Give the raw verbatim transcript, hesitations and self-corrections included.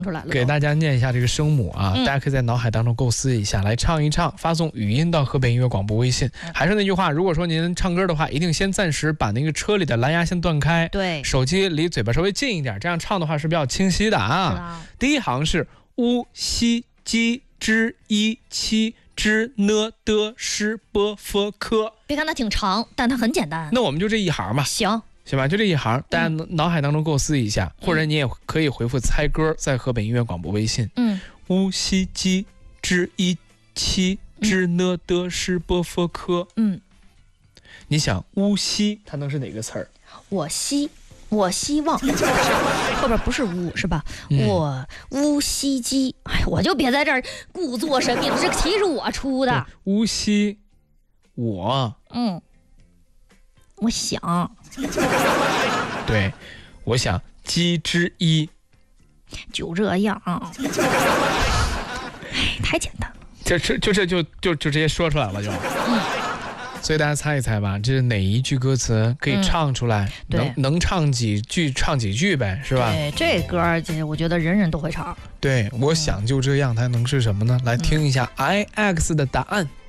出来了。 给大家念一下这个声母啊， 嗯、 大家可以在脑海当中构思一下，来唱一唱，发送语音到河北音乐广播微信。嗯、还是那句话，如果说您唱歌的话，一定先暂时把那个车里的蓝牙先断开， 对， 手机离嘴巴稍微近一点，这样唱的话是比较清晰的啊。第一行是乌西基之一七之呢的诗波佛科。 别看它挺长，但它很简单。 那我们就这一行吧。 行。 行吧，就这一行，大家脑海当中构思一下，嗯、或者你也可以回复猜歌，在河北音乐广播微信。 嗯， 乌西基之一七之呢的诗波佛科。 嗯， 你想乌西它能是哪个词儿？ 我希，我希望，后边不是乌是吧？ 嗯、 我乌西基，哎，我就别在这儿故作神秘了，这个题是我出的。 乌西，我， 嗯。我想， 对，我想鸡之一， 就这样，哎，太简单了， 这这就这就就就直接说出来了就， 嗯， 所以大家猜一猜吧，这是哪一句歌词可以唱出来？ 嗯、 能能唱几句唱几句呗，是吧？ 对，这歌其实我觉得人人都会唱。 对，我想就这样，它能是什么呢？来听一下 I X 的答案。